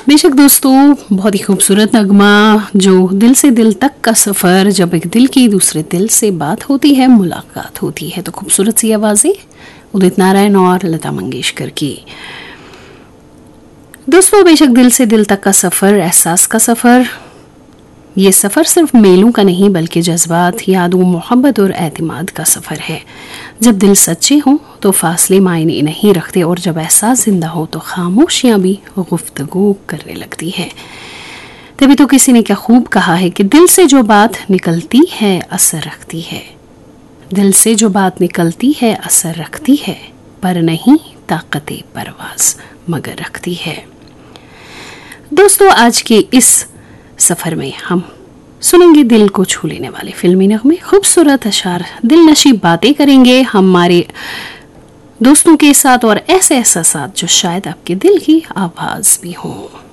बेशक दोस्तों, बहुत ही खूबसूरत नगमा जो दिल से दिल तक का सफ़र, जब एक दिल की दूसरे दिल से बात होती है, मुलाकात होती है। तो खूबसूरत सी आवाज़ें उदित नारायण और लता मंगेशकर की। दोस्तों, बेशक दिल से दिल तक का सफ़र, एहसास का सफ़र, ये सफ़र सिर्फ मेलों का नहीं बल्कि जज्बात, यादों, मोहब्बत और एतमाद का सफ़र है। जब दिल सच्चे हों तो फासले मायने नहीं रखते, और जब एहसास जिंदा हो तो खामोशियां भी गुफ्तगू करने लगती है। तभी तो किसी ने क्या खूब कहा है कि दिल से जो बात निकलती है असर रखती है। दिल से जो बात निकलती है असर रखती है, पर नहीं ताकते परवाज मगर रखती है। दोस्तों, आज के इस सफ़र में हम सुनेंगे दिल को छू लेने वाले फिल्मी नगमे, खूबसूरत अशार, दिल नशीब बातें करेंगे हमारे दोस्तों के साथ, और ऐसे एहसास जो शायद आपके दिल की आवाज़ भी हों।